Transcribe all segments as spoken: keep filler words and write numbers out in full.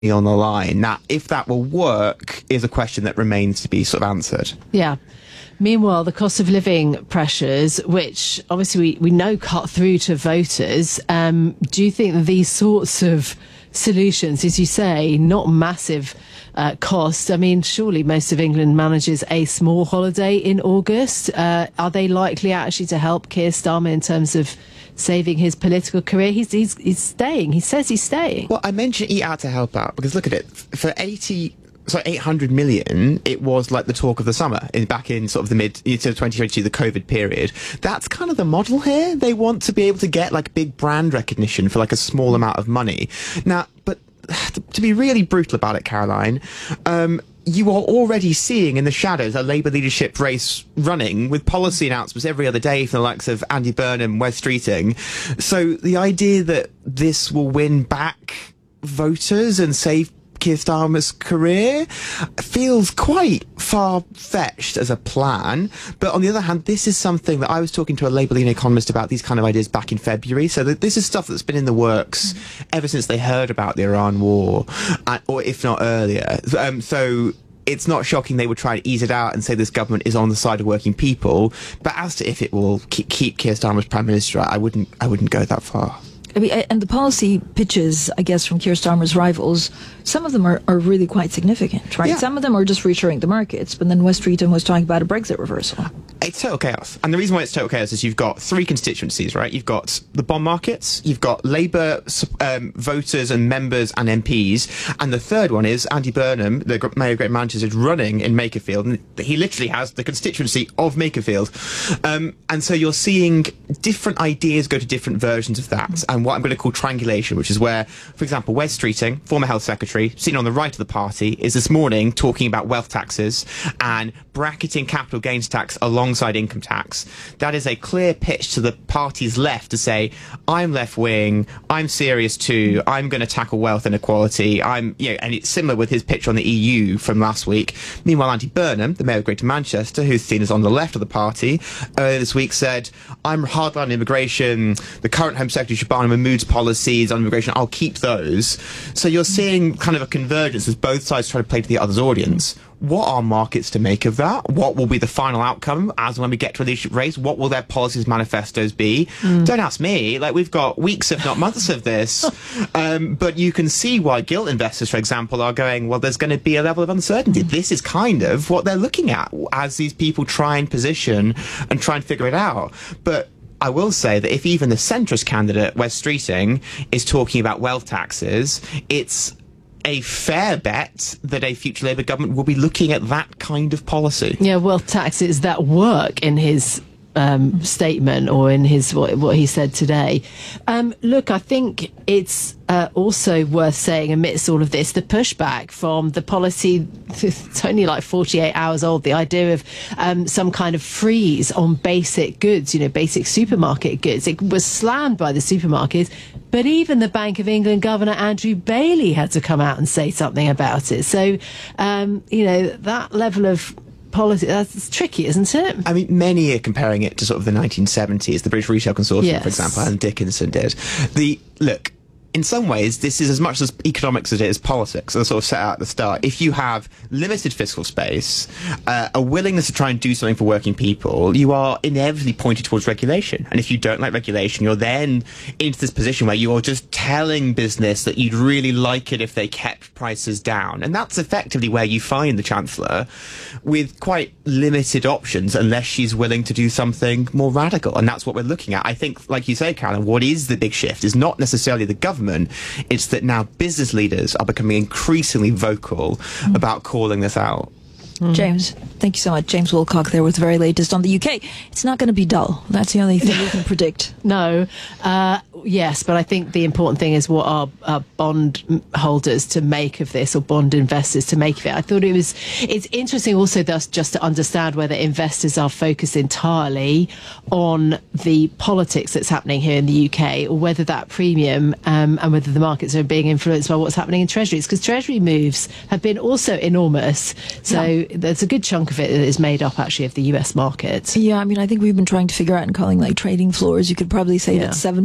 on the line. Now, if that will work is a question that remains to be sort of answered. Yeah. Meanwhile, the cost of living pressures, which obviously we, we know cut through to voters, um, do you think that these sorts of solutions, as you say, not massive uh, cost? I mean, surely most of England manages a small holiday in August. Uh, are they likely actually to help Keir Starmer in terms of saving his political career? He's, he's, he's staying. He says he's staying. Well, I mentioned Eat Out to help out because look at it. For eighty... So eight hundred million, it was like the talk of the summer in, back in sort of the mid to twenty twenty-two, the COVID period. That's kind of the model here. They want to be able to get like big brand recognition for like a small amount of money. Now, but to be really brutal about it, Caroline, um, you are already seeing in the shadows a Labour leadership race running with policy announcements every other day from the likes of Andy Burnham, Wes Streeting. So the idea that this will win back voters and save Keir Starmer's career feels quite far-fetched as a plan. But on the other hand, this is something that I was talking to a Labour-leaning economist about these kind of ideas back in February. So that this is stuff that's been in the works mm. ever since they heard about the Iran war, uh, or if not earlier. Um, so it's not shocking they would try to ease it out and say this government is on the side of working people. But as to if it will keep, keep Keir Starmer as Prime Minister, I wouldn't, I wouldn't go that far. I mean, and the policy pitches, I guess, from Keir Starmer's rivals, some of them are, are really quite significant, right? Yeah. Some of them are just reassuring the markets, but then Wes Streeting was talking about a Brexit reversal. It's total chaos. And the reason why it's total chaos is you've got three constituencies, right? You've got the bond markets, you've got Labour um, voters and members and M Ps, and the third one is Andy Burnham, the Mayor of Greater Manchester, is running in Makerfield, and he literally has the constituency of Makerfield. Um, and so you're seeing different ideas go to different versions of that, and what I'm going to call triangulation, which is where, for example, Wes Streeting, former health secretary, sitting on the right of the party, is this morning talking about wealth taxes and bracketing capital gains tax alongside income tax. That is a clear pitch to the party's left to say, I'm left-wing, I'm serious too, I'm going to tackle wealth inequality, I'm, you know, and it's similar with his pitch on the E U from last week. Meanwhile, Andy Burnham, the Mayor of Greater Manchester, who's seen as on the left of the party, earlier this week said, I'm hardline on immigration, the current Home Secretary Shabana Mahmood's policies on immigration, I'll keep those. So you're seeing kind of a convergence as both sides try to play to the other's audience. What are markets to make of that? What will be the final outcome as when we get to a leadership race? What will their policies manifestos be? Mm. Don't ask me. Like, we've got weeks, if not months of this. um, but you can see why gilt investors, for example, are going, well, there's going to be a level of uncertainty. Mm. This is kind of what they're looking at as these people try and position and try and figure it out. But I will say that if even the centrist candidate, Wes Streeting, is talking about wealth taxes, it's a fair bet that a future Labour government will be looking at that kind of policy. Yeah, wealth taxes that work in his um, statement or in his what, what he said today. Um, look, I think it's uh, also worth saying amidst all of this, the pushback from the policy, it's only like forty-eight hours old, the idea of um, some kind of freeze on basic goods, you know, basic supermarket goods. It was slammed by the supermarkets, but even the Bank of England Governor Andrew Bailey had to come out and say something about it. So, um, you know, that level of policy, that's tricky, isn't it? I mean, many are comparing it to sort of the nineteen seventies, the British Retail Consortium, yes. for example, and Dickinson did. The, look, in some ways, this is as much as economics as it is politics, as I sort of set out at the start. If you have limited fiscal space, uh, a willingness to try and do something for working people, you are inevitably pointed towards regulation. And if you don't like regulation, you're then into this position where you're just telling business that you'd really like it if they kept prices down. And that's effectively where you find the Chancellor with quite limited options unless she's willing to do something more radical. And that's what we're looking at. I think, like you say, Caroline, what is the big shift is not necessarily the government. It's that now business leaders are becoming increasingly vocal mm. about calling this out. Mm. James, thank you so much. James Wilcock there with the very latest on the U K. It's not going to be dull. That's the only thing we can predict. No. Uh, yes, but I think the important thing is what are uh, bond holders to make of this, or bond investors to make of it. I thought it was, it's interesting also thus just to understand whether investors are focused entirely on the politics that's happening here in the U K, or whether that premium um, and whether the markets are being influenced by what's happening in treasuries, because treasury moves have been also enormous. So yeah. There's a good chunk of it that is made up actually of the U S market. Yeah, I mean, I think we've been trying to figure out and calling like trading floors. You could probably say yeah. that seventy percent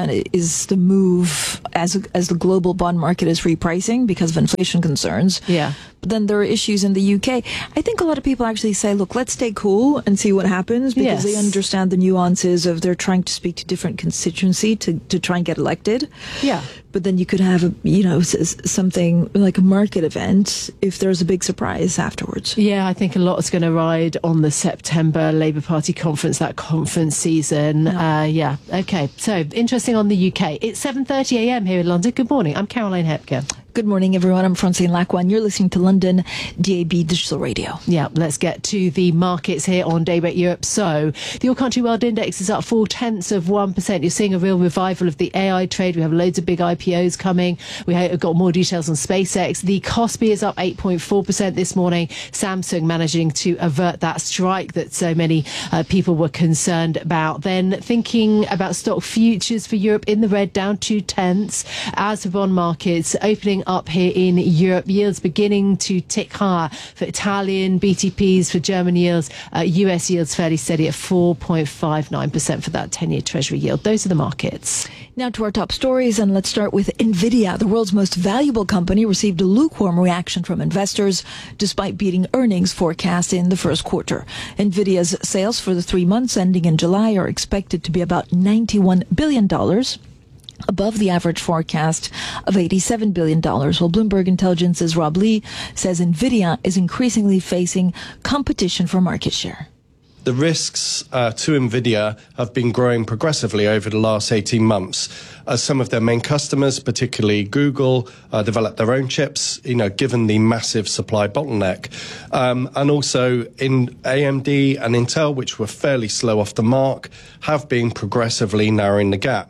percent is the move as as the global bond market is repricing because of inflation concerns. Yeah. But then there are issues in the U K. I think a lot of people actually say, look, let's stay cool and see what happens because Yes. they understand the nuances of they're trying to speak to different constituency to, to try and get elected. Yeah. But then you could have, a, you know, s- s- something like a market event if there's a big surprise afterwards. Yeah, I think a lot is going to ride on the September Labour Party conference, that conference season. Yeah. Uh, yeah, okay. So, interesting on the U K. It's seven thirty a m here in London. Good morning. I'm Caroline Hepker. Good morning, everyone. I'm Francine Lacwan. You're listening to London D A B Digital Radio. Yeah, let's get to the markets here on Daybreak Europe. So, the All Country World Index is up four tenths of one percent. You're seeing a real revival of the A I trade. We have loads of big I P Os coming. We have got more details on SpaceX. The Kospi is up eight point four percent this morning. Samsung managing to avert that strike that so many uh, people were concerned about. Then thinking about stock futures for Europe in the red, down two tenths as the bond markets opening up here in Europe. Yields beginning to tick higher for Italian B T Ps, for German yields. Uh, U S yields fairly steady at four point five nine percent for that ten-year Treasury yield. Those are the markets. Now to our top stories, and let's start with Nvidia. The world's most valuable company received a lukewarm reaction from investors despite beating earnings forecast in the first quarter. Nvidia's sales for the three months ending in July are expected to be about ninety-one billion dollars. Above the average forecast of eighty-seven billion dollars, while Bloomberg Intelligence's Rob Lee says Nvidia is increasingly facing competition for market share. The risks uh, to Nvidia have been growing progressively over the last eighteen months as some of their main customers, particularly Google, uh, develop their own chips, you know, given the massive supply bottleneck. Um, and also in A M D and Intel, which were fairly slow off the mark, have been progressively narrowing the gap.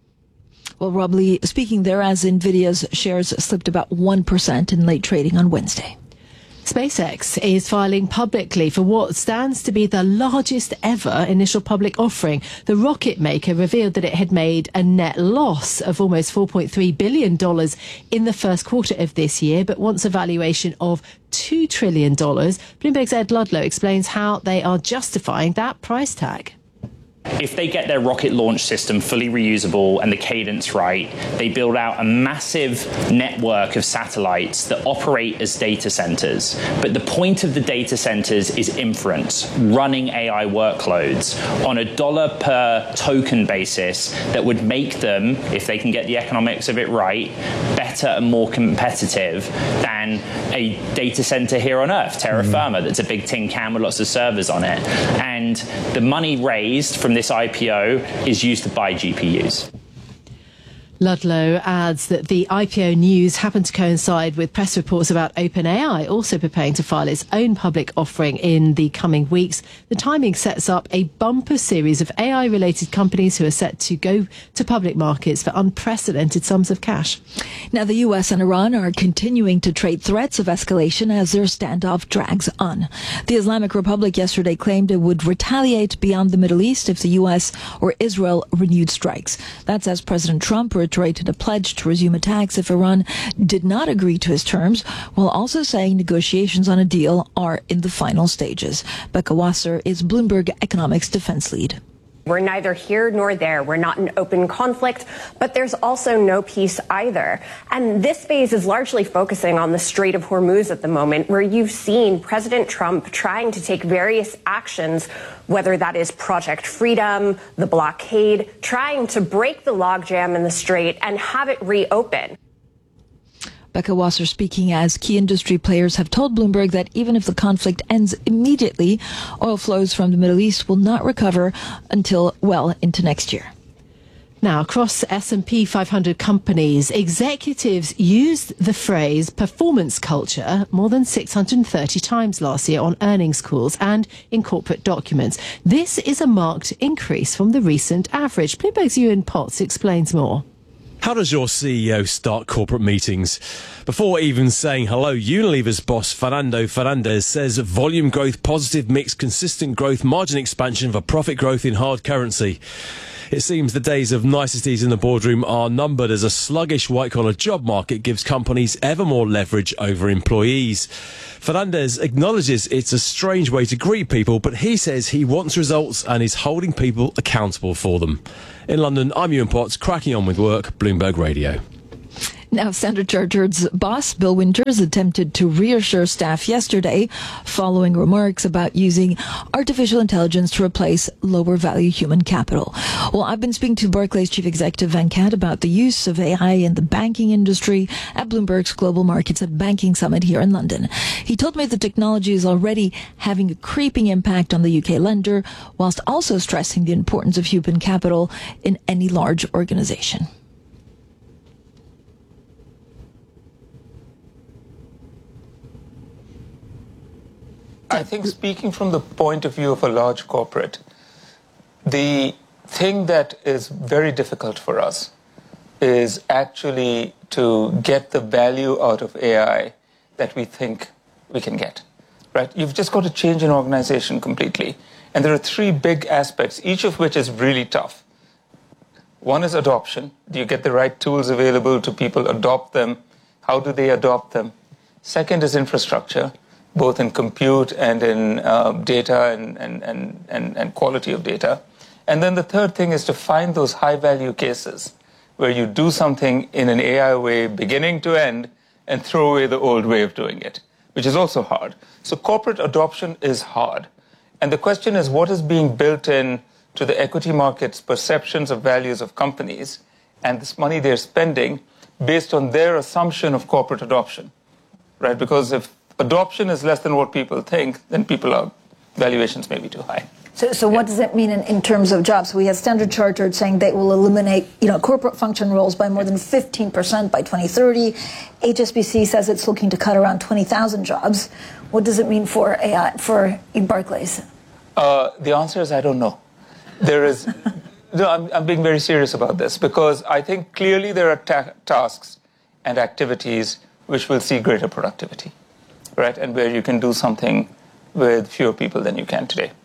Well, Rob Lee speaking there as Nvidia's shares slipped about one percent in late trading on Wednesday. SpaceX is filing publicly for what stands to be the largest ever initial public offering. The rocket maker revealed that it had made a net loss of almost four point three billion dollars in the first quarter of this year, but wants a valuation of two trillion dollars. Bloomberg's Ed Ludlow explains how they are justifying that price tag. If they get their rocket launch system fully reusable and the cadence right, they build out a massive network of satellites that operate as data centers. But the point of the data centers is inference, running A I workloads on a dollar per token basis that would make them, if they can get the economics of it right, better and more competitive than a data center here on Earth, Terra Firma, that's a big tin can with lots of servers on it. And the money raised from this I P O is used to buy G P Us. Ludlow adds that the I P O news happened to coincide with press reports about OpenAI also preparing to file its own public offering in the coming weeks. The timing sets up a bumper series of A I-related companies who are set to go to public markets for unprecedented sums of cash. Now, the U S and Iran are continuing to trade threats of escalation as their standoff drags on. The Islamic Republic yesterday claimed it would retaliate beyond the Middle East if the U S or Israel renewed strikes. That's as President Trump reiterated a pledge to resume attacks if Iran did not agree to his terms, while also saying negotiations on a deal are in the final stages. Becca Wasser is Bloomberg Economics defense lead. We're neither here nor there. We're not in open conflict, but there's also no peace either. And this phase is largely focusing on the Strait of Hormuz at the moment, where you've seen President Trump trying to take various actions, whether that is Project Freedom, the blockade, trying to break the logjam in the strait and have it reopen. Becca Wasser speaking as key industry players have told Bloomberg that even if the conflict ends immediately, oil flows from the Middle East will not recover until well into next year. Now, across S and P five hundred companies, executives used the phrase performance culture more than six hundred thirty times last year on earnings calls and in corporate documents. This is a marked increase from the recent average. Bloomberg's Ewan Potts explains more. How does your C E O start corporate meetings? Before even saying hello, Unilever's boss Fernando Fernandez says volume growth, positive mix, consistent growth, margin expansion for profit growth in hard currency. It seems the days of niceties in the boardroom are numbered as a sluggish white-collar job market gives companies ever more leverage over employees. Fernandez acknowledges it's a strange way to greet people, but he says he wants results and is holding people accountable for them. In London, I'm Ewan Potts, cracking on with work, Bloomberg Radio. Now, Standard Chartered's boss, Bill Winters, attempted to reassure staff yesterday following remarks about using artificial intelligence to replace lower-value human capital. Well, I've been speaking to Barclays Chief Executive Venkat about the use of A I in the banking industry at Bloomberg's Global Markets and Banking Summit here in London. He told me the technology is already having a creeping impact on the U K lender, whilst also stressing the importance of human capital in any large organization. I think speaking from the point of view of a large corporate, the thing that is very difficult for us is actually to get the value out of A I that we think we can get, right? You've just got to change an organization completely. And there are three big aspects, each of which is really tough. One is adoption. Do you get the right tools available to people adopt them? How do they adopt them? Second is infrastructure, both in compute and in uh, data and, and, and, and, and quality of data. And then the third thing is to find those high-value cases where you do something in an A I way, beginning to end, and throw away the old way of doing it, which is also hard. So corporate adoption is hard. And the question is, what is being built in to the equity market's perceptions of values of companies and this money they're spending based on their assumption of corporate adoption, right? Because if adoption is less than what people think, then people are, valuations may be too high. So, so what does it mean in, in terms of jobs? We have Standard Chartered saying they will eliminate, you know, corporate function roles by more than fifteen percent by twenty thirty. H S B C says it's looking to cut around twenty thousand jobs. What does it mean for A I, for Barclays? Uh, the answer is I don't know. There is, no, I'm, I'm being very serious about this because I think clearly there are ta- tasks and activities which will see greater productivity, right? And where you can do something with fewer people than you can today.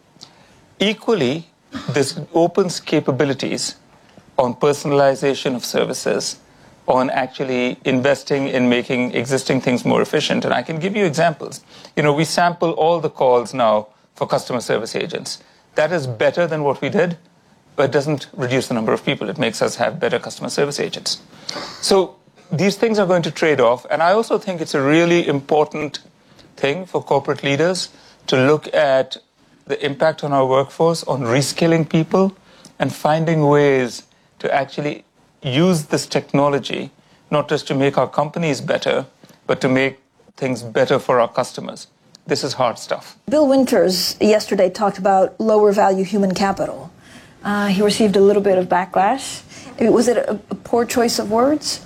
Equally, this opens capabilities on personalization of services, on actually investing in making existing things more efficient. And I can give you examples. You know, we sample all the calls now for customer service agents. That is better than what we did, but it doesn't reduce the number of people. It makes us have better customer service agents. So these things are going to trade off. And I also think it's a really important thing for corporate leaders to look at the impact on our workforce, on reskilling people, and finding ways to actually use this technology, not just to make our companies better, but to make things better for our customers. This is hard stuff. Bill Winters yesterday talked about lower value human capital. Uh, he received a little bit of backlash. Was it a, a poor choice of words?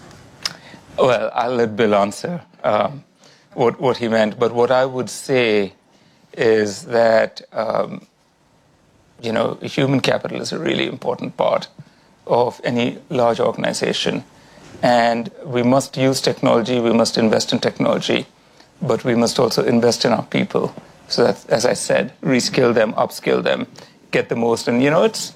Well, I'll let Bill answer um, what, what he meant. But what I would say is that, um, you know, human capital is a really important part of any large organization. And we must use technology, we must invest in technology, but we must also invest in our people. So that, as I said, reskill them, upskill them, get the most. And, you know, it's,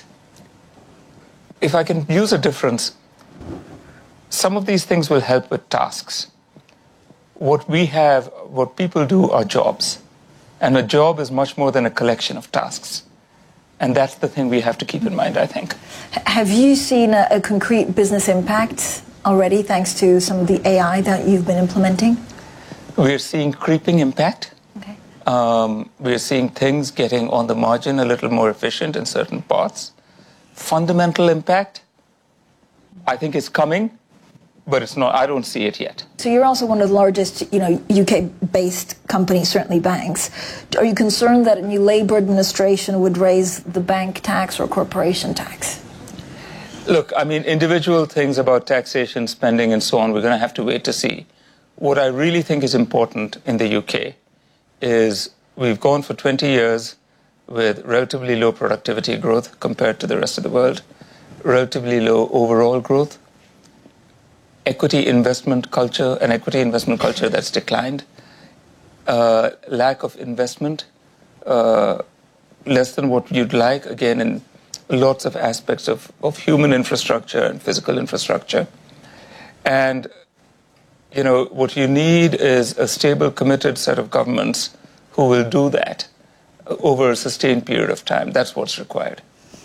if I can use a difference, some of these things will help with tasks. What we have, what people do are jobs. And a job is much more than a collection of tasks. And that's the thing we have to keep in mind, I think. Have you seen a, a concrete business impact already, thanks to some of the A I that you've been implementing? We're seeing creeping impact. Okay. Um, we're seeing things getting on the margin a little more efficient in certain parts. Fundamental impact, I think, is coming, but it's not. I don't see it yet. So you're also one of the largest, you know, U K-based companies, certainly banks. Are you concerned that a new Labour administration would raise the bank tax or corporation tax? Look, I mean, individual things about taxation, spending, and so on, we're going to have to wait to see. What I really think is important in the U K is we've gone for twenty years with relatively low productivity growth compared to the rest of the world, relatively low overall growth, equity investment culture, an equity investment culture that's declined, uh, lack of investment, uh, less than what you'd like, again, in lots of aspects of, of human infrastructure and physical infrastructure. And, you know, what you need is a stable, committed set of governments who will do that over a sustained period of time. That's what's required.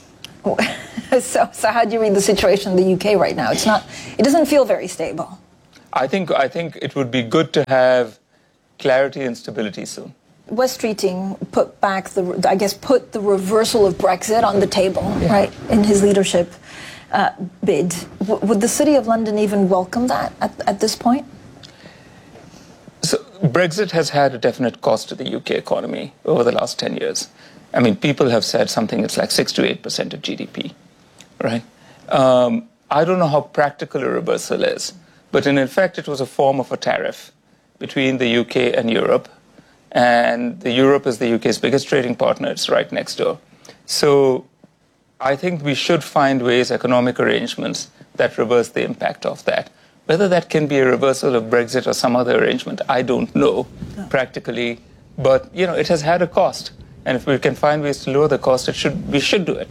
so, so how do you read the situation in the U K right now? It's not, it doesn't feel very stable. I think, I think it would be good to have clarity and stability soon. Wes Streeting put back the, I guess, put the reversal of Brexit on the table, yeah. right, in his leadership uh, bid. W- would the City of London even welcome that at, at this point? So Brexit has had a definite cost to the U K economy over the last ten years. I mean, people have said something that's like six to eight percent of G D P, right? Um, I don't know how practical a reversal is, but in effect, it was a form of a tariff between the U K and Europe. And the Europe is the U K's biggest trading partner. It's right next door. So I think we should find ways, economic arrangements, that reverse the impact of that. Whether that can be a reversal of Brexit or some other arrangement, I don't know no. practically. But, you know, it has had a cost. And if we can find ways to lower the cost, it should we should do it.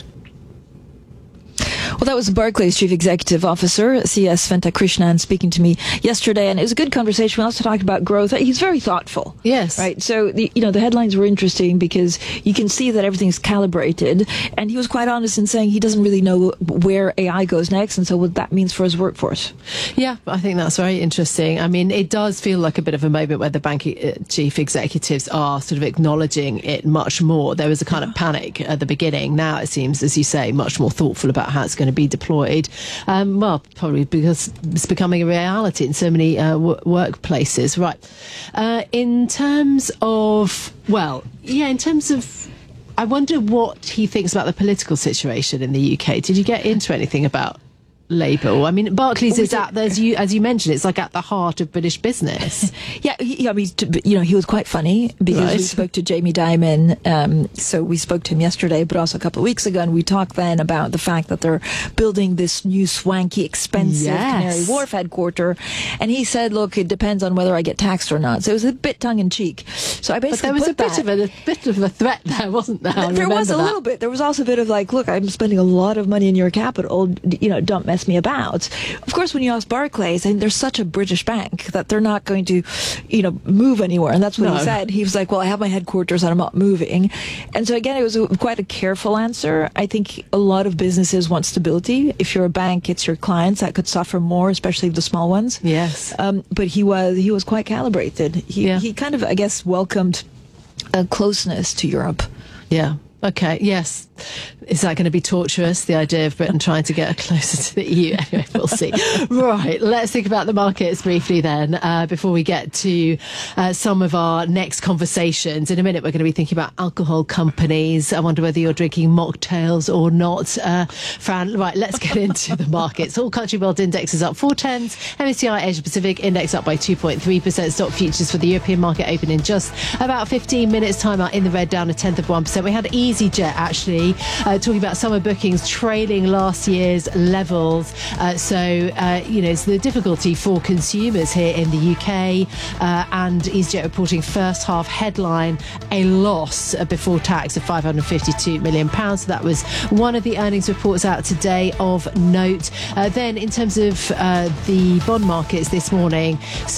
Well, that was Barclays Chief Executive Officer, C S Ventakrishnan, speaking to me yesterday, and it was a good conversation. We also talked about growth. He's very thoughtful. Yes. Right. So, the, you know, the headlines were interesting because you can see that everything's calibrated, and he was quite honest in saying he doesn't really know where A I goes next, and so what that means for his workforce. Yeah, I think that's very interesting. I mean, it does feel like a bit of a moment where the bank chief executives are sort of acknowledging it much more. There was a kind of panic at the beginning. Now it seems, as you say, much more thoughtful about how it's going to be deployed. Um, well, probably because it's becoming a reality in so many uh, w- workplaces. Right. Uh, in terms of, well, yeah, in terms of, I wonder what he thinks about the political situation in the U K. Did you get into anything about Labour? I mean, Barclays is at, as you as you mentioned, it's like at the heart of British business. yeah, he, I mean, you know, he was quite funny because right. we spoke to Jamie Dimon. Um, so we spoke to him yesterday, but also a couple of weeks ago, and we talked then about the fact that they're building this new swanky, expensive yes. Canary Wharf headquarter. And he said, "Look, it depends on whether I get taxed or not." So it was a bit tongue in cheek. So I basically but there was put a bit that, of a, a bit of a threat there, wasn't there? I there was a that. little bit. There was also a bit of like, "Look, I'm spending a lot of money in your capital. You know, don't mess me about." Of course, when you ask Barclays, and they're such a British bank that they're not going to, you know, move anywhere. And that's what no. he said. He was like, well, I have my headquarters and I'm not moving. And so again, it was a, quite a careful answer. I think a lot of businesses want stability. If you're a bank, it's your clients that could suffer more, especially the small ones. Yes. Um, but he was he was quite calibrated. He, yeah. he kind of, I guess, welcomed a closeness to Europe. Yeah. Okay, yes. Is that going to be torturous, the idea of Britain trying to get closer to the E U? Anyway, we'll see. Right, let's think about the markets briefly then, uh, before we get to uh, some of our next conversations. In a minute, we're going to be thinking about alcohol companies. I wonder whether you're drinking mocktails or not. Uh, Fran, right, let's get into the markets. All country world indexes up four tenths. M S C I Asia Pacific index up by two point three percent. Stock futures for the European market open in just about fifteen minutes time out in the red, down a tenth of one percent. We had EasyJet actually uh, talking about summer bookings trailing last year's levels. Uh, so, uh, you know, it's the difficulty for consumers here in the U K, uh, and EasyJet reporting first half headline a loss uh, before tax of five hundred fifty-two million pounds. So that was one of the earnings reports out today of note. Uh, then in terms of uh, the bond markets this morning,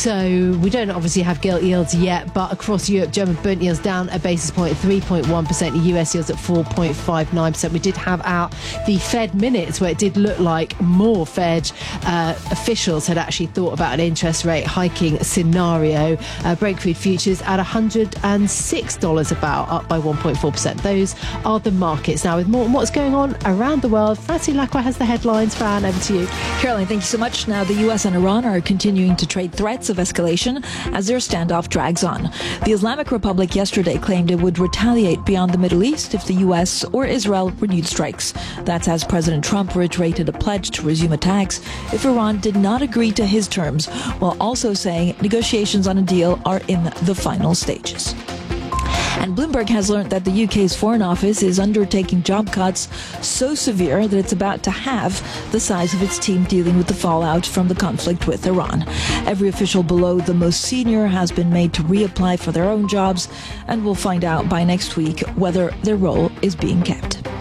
so we don't obviously have gilt yields yet, but across Europe, German Bund yields down a basis point, three point one percent. U S yields at four point five nine percent. We did have out the Fed minutes where it did look like more Fed uh, officials had actually thought about an interest rate hiking scenario. Uh, Brent crude futures at one hundred six dollars a barrel, up by one point four percent. Those are the markets. Now, with more on what's going on around the world, Francie Lacroix has the headlines. Fran, over to you. Caroline, thank you so much. Now, the U S and Iran are continuing to trade threats of escalation as their standoff drags on. The Islamic Republic yesterday claimed it would retaliate beyond the Middle East if the U S or Israel renewed strikes. That's as President Trump reiterated a pledge to resume attacks if Iran did not agree to his terms, while also saying negotiations on a deal are in the final stages. And Bloomberg has learned that the U K's Foreign Office is undertaking job cuts so severe that it's about to halve the size of its team dealing with the fallout from the conflict with Iran. Every official below the most senior has been made to reapply for their own jobs, and we'll find out by next week whether their role is being kept.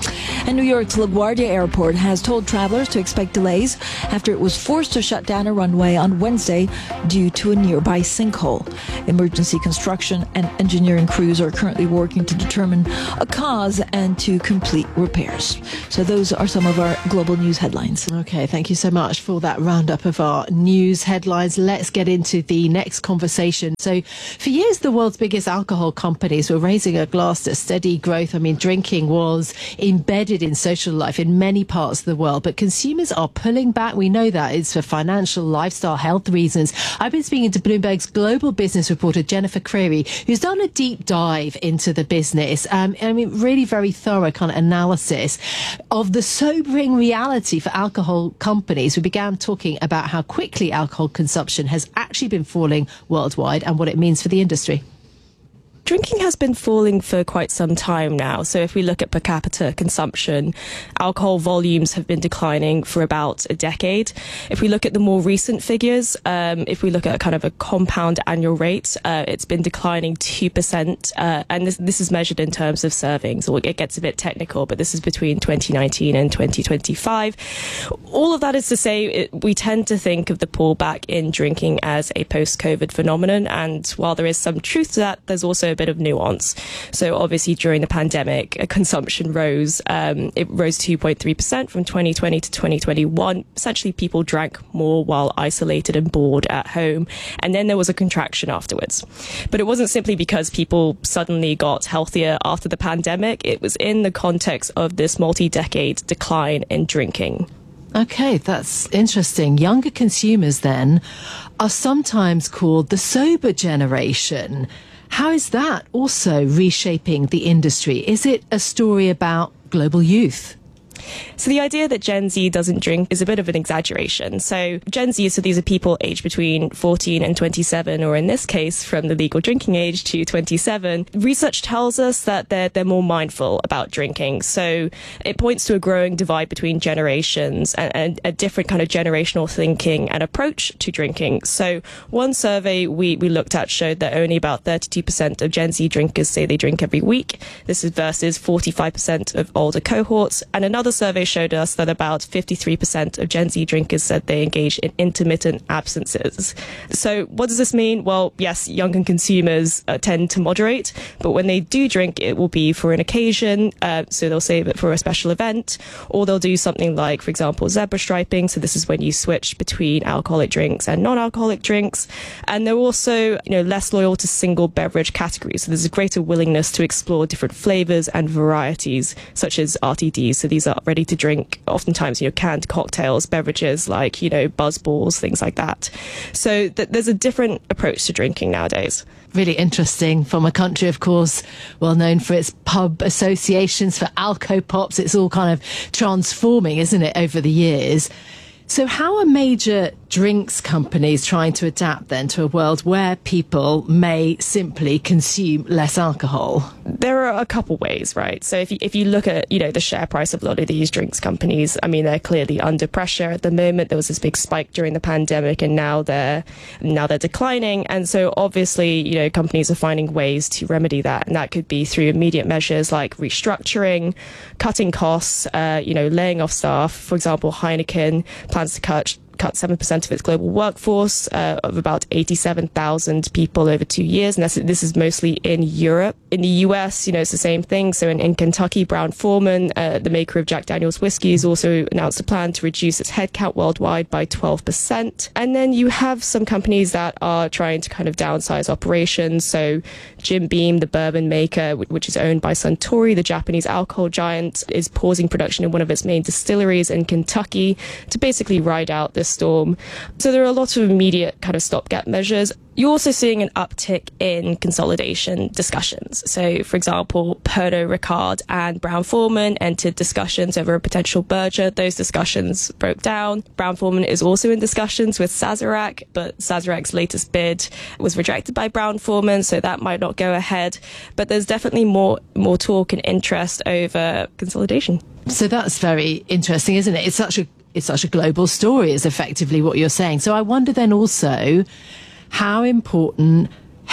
And New York's LaGuardia Airport has told travelers to expect delays after it was forced to shut down a runway on Wednesday due to a nearby sinkhole. Emergency construction and engineering crews are currently working to determine a cause and to complete repairs. So those are some of our global news headlines. Okay, thank you so much for that roundup of our news headlines. Let's get into the next conversation. So for years, the world's biggest alcohol companies were raising a glass to steady growth. I mean, drinking was embedded in social life in many parts of the world, but consumers are pulling back. We know that it's for financial, lifestyle, health reasons. I've been speaking to Bloomberg's global business reporter, Jennifer Creary, who's done a deep dive into the business. Um, I mean, really very thorough kind of analysis of the sobering reality for alcohol companies. We began talking about how quickly alcohol consumption has actually been falling worldwide and what it means for the industry. Drinking has been falling for quite some time now. So if we look at per capita consumption, alcohol volumes have been declining for about a decade. If we look at the more recent figures, um, if we look at kind of a compound annual rate, uh, it's been declining two percent. Uh, and this, this is measured in terms of servings. So it gets a bit technical, but this is between twenty nineteen and twenty twenty-five. All of that is to say, it, we tend to think of the pullback in drinking as a post-COVID phenomenon. And while there is some truth to that, there's also a bit of nuance. So obviously during the pandemic, uh, consumption rose. Um, it rose two point three percent from twenty twenty to twenty twenty-one. Essentially, people drank more while isolated and bored at home. And then there was a contraction afterwards. But it wasn't simply because people suddenly got healthier after the pandemic. It was in the context of this multi-decade decline in drinking. Okay, that's interesting. Younger consumers then are sometimes called the sober generation. How is that also reshaping the industry? Is it a story about global youth? So the idea that Gen Z doesn't drink is a bit of an exaggeration. So Gen Z, so these are people aged between fourteen and twenty-seven, or in this case, from the legal drinking age to twenty-seven. Research tells us that they're, they're more mindful about drinking. So it points to a growing divide between generations and, and a different kind of generational thinking and approach to drinking. So one survey we, we looked at showed that only about thirty-two percent of Gen Z drinkers say they drink every week. This is versus forty-five percent of older cohorts. And another survey showed us that about fifty-three percent of Gen Z drinkers said they engage in intermittent absences. So what does this mean? Well, yes, younger consumers uh, tend to moderate, but when they do drink, it will be for an occasion. Uh, so they'll save it for a special event, or they'll do something like, for example, zebra striping. So this is when you switch between alcoholic drinks and non-alcoholic drinks. And they're also, you know, less loyal to single beverage categories. So there's a greater willingness to explore different flavors and varieties, such as R T Ds. So these are ready to drink, oftentimes, you know, canned cocktails, beverages like, you know, buzz balls, things like that. So th- there's a different approach to drinking nowadays. Really interesting, from a country, of course, well known for its pub associations, for alco-pops. It's all kind of transforming, isn't it, over the years? So how are major drinks companies trying to adapt then to a world where people may simply consume less alcohol? There are a couple ways, right? So if you, if you look at, you know, the share price of a lot of these drinks companies, I mean, they're clearly under pressure at the moment. There was this big spike during the pandemic, and now they're now they're declining. And so obviously, you know, companies are finding ways to remedy that, and that could be through immediate measures like restructuring, cutting costs, uh, you know, laying off staff. For example, Heineken plans to cut cut seven percent of its global workforce uh, of about eighty-seven thousand people over two years. And that's, this is mostly in Europe. In the U S, you know, it's the same thing. So in, in Kentucky, Brown-Forman, uh, the maker of Jack Daniel's whiskey, has also announced a plan to reduce its headcount worldwide by twelve percent. And then you have some companies that are trying to kind of downsize operations. So Jim Beam, the bourbon maker, which is owned by Suntory, the Japanese alcohol giant, is pausing production in one of its main distilleries in Kentucky to basically ride out this storm. So there are a lot of immediate kind of stopgap measures. You're also seeing an uptick in consolidation discussions. So, for example, Pernod Ricard and Brown-Forman entered discussions over a potential merger. Those discussions broke down. Brown-Forman is also in discussions with Sazerac, but Sazerac's latest bid was rejected by Brown-Forman, so that might not go ahead. But there's definitely more more talk and interest over consolidation. So that's very interesting, isn't it? It's such a it's such a global story, is effectively what you're saying. So I wonder then also how important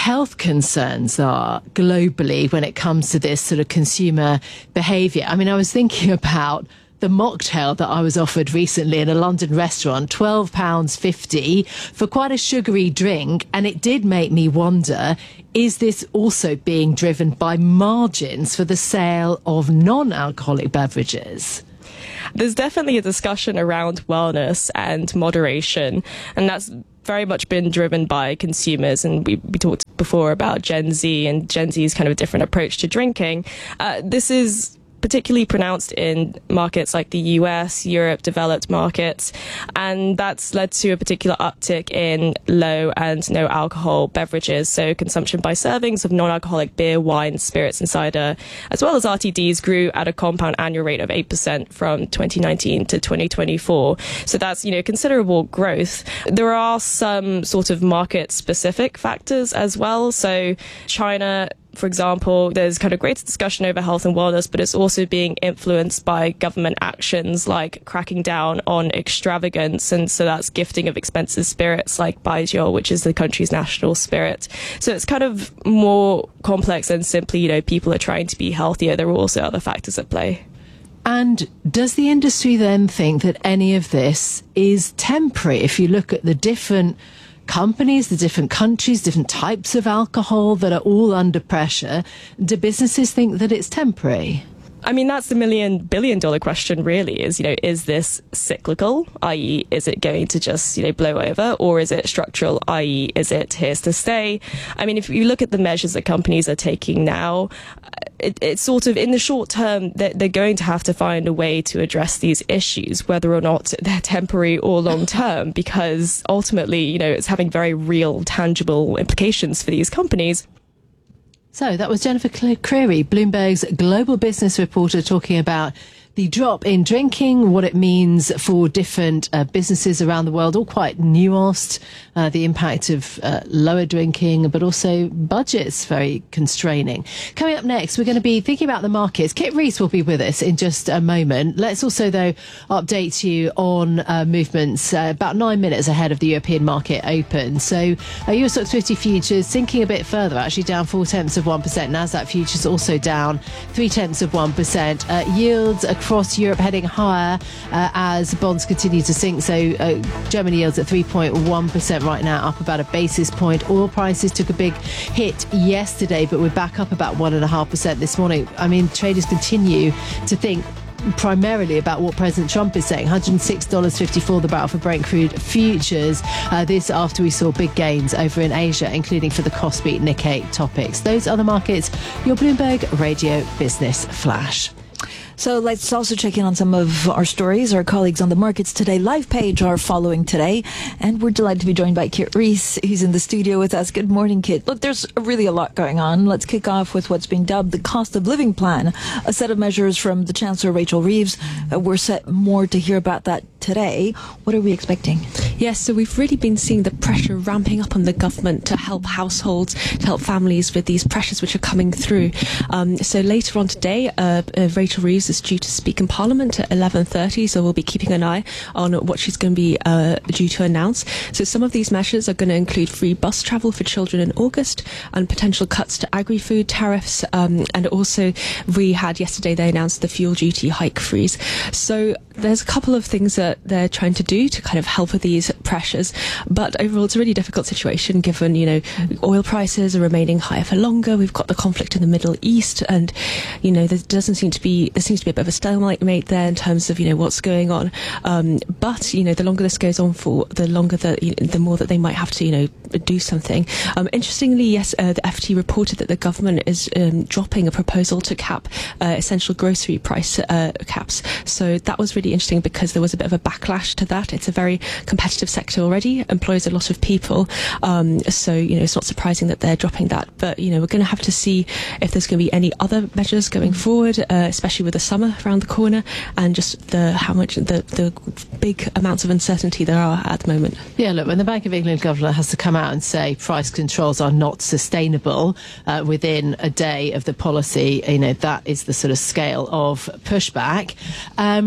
health concerns are globally when it comes to this sort of consumer behaviour. I mean, I was thinking about the mocktail that I was offered recently in a London restaurant, twelve pounds fifty for quite a sugary drink. And it did make me wonder, is this also being driven by margins for the sale of non-alcoholic beverages? There's definitely a discussion around wellness and moderation, and that's very much been driven by consumers. And we, we talked before about Gen Z and Gen Z's kind of a different approach to drinking. Uh, this is particularly pronounced in markets like the U S, Europe, developed markets, and that's led to a particular uptick in low and no alcohol beverages. So consumption by servings of non-alcoholic beer, wine, spirits and cider, as well as R T Ds, grew at a compound annual rate of eight percent from twenty nineteen to twenty twenty-four. So that's, you know, considerable growth. There are some sort of market specific factors as well. So China, for example, there's kind of greater discussion over health and wellness, but it's also being influenced by government actions like cracking down on extravagance. And so that's gifting of expensive spirits like Baijiu, which is the country's national spirit. So it's kind of more complex than simply, you know, people are trying to be healthier. There are also other factors at play. And does the industry then think that any of this is temporary? If you look at the different companies, the different countries, different types of alcohol that are all under pressure, do businesses think that it's temporary? I mean, that's the million billion dollar question really is, you know, is this cyclical, that is, is it going to just, you know, blow over, or is it structural, that is, is it here to stay? I mean, if you look at the measures that companies are taking now, it, it's sort of in the short term that they're going to have to find a way to address these issues, whether or not they're temporary or long term, because ultimately, you know, it's having very real, tangible implications for these companies. So that was Jennifer Creary, Bloomberg's global business reporter, talking about the drop in drinking, what it means for different uh, businesses around the world, all quite nuanced, uh, the impact of uh, lower drinking, but also budgets very constraining. Coming up next, we're going to be thinking about the markets. Kit Rees will be with us in just a moment. Let's also, though, update you on uh, movements uh, about nine minutes ahead of the European market open. So uh, U S Stoxx fifty futures sinking a bit further, actually down four tenths of one percent. Nasdaq futures also down three tenths of one percent. Uh, yields across Europe heading higher uh, as bonds continue to sink. So uh, Germany yields at three point one percent right now, up about a basis point. Oil prices took a big hit yesterday, but we're back up about one point five percent this morning. I mean, traders continue to think primarily about what President Trump is saying. one hundred six dollars fifty-four the barrel for Brent crude futures. Uh, this after we saw big gains over in Asia, including for the Kospi Nikkei topics. Those other markets, your Bloomberg Radio Business Flash. So let's also check in on some of our stories. Our colleagues on the Markets Today live page are following today. And we're delighted to be joined by Kit Rees. He's in the studio with us. Good morning, Kit. Look, there's really a lot going on. Let's kick off with what's being dubbed the cost of living plan, a set of measures from the Chancellor Rachel Reeves. Uh, we're set more to hear about that today. What are we expecting? Yes, so we've really been seeing the pressure ramping up on the government to help households, to help families with these pressures which are coming through. Um, so later on today, uh, uh, Rachel Reeves is due to speak in Parliament at eleven thirty, so we'll be keeping an eye on what she's going to be uh, due to announce. So some of these measures are going to include free bus travel for children in August and potential cuts to agri-food tariffs. Um, and also, we had yesterday, they announced the fuel duty hike freeze. So there's a couple of things that they're trying to do to kind of help with these pressures. But overall, it's a really difficult situation given, you know, oil prices are remaining higher for longer. We've got the conflict in the Middle East, and, you know, there doesn't seem to be, there seems to be a bit of a stalemate there in terms of, you know, what's going on. Um, but, you know, the longer this goes on for, the longer that, you know, the more that they might have to, you know, do something. Um, interestingly, yes, uh, the F T reported that the government is um, dropping a proposal to cap uh, essential grocery price uh, caps. So that was really interesting because there was a bit of a backlash to that. It's a very competitive sector already, employs a lot of people. Um, so, you know, it's not surprising that they're dropping that. But, you know, we're going to have to see if there's going to be any other measures going forward, uh, especially with the summer around the corner and just the how much the, the big amounts of uncertainty there are at the moment. Yeah, look, when the Bank of England governor has to come out and say price controls are not sustainable uh, within a day of the policy, you know, that is the sort of scale of pushback. Um, in terms